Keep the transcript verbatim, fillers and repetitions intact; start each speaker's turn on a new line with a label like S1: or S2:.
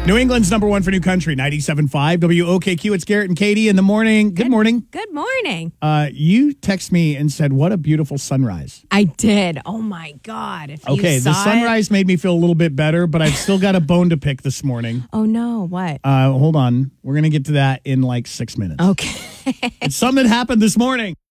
S1: New England's number one for new country, ninety-seven point five W O K Q. It's Garrett and Katie in the morning. Good,
S2: Good
S1: morning.
S2: Good morning.
S1: Uh, you text me and said, what a beautiful sunrise.
S2: I did. Oh, my God. If
S1: Okay,
S2: you
S1: the
S2: saw
S1: sunrise
S2: it.
S1: made me feel a little bit better, but I've still got a bone to pick this morning.
S2: Oh, no. What?
S1: Uh, hold on. We're going to get to that in like six minutes.
S2: Okay.
S1: It's something that happened this morning.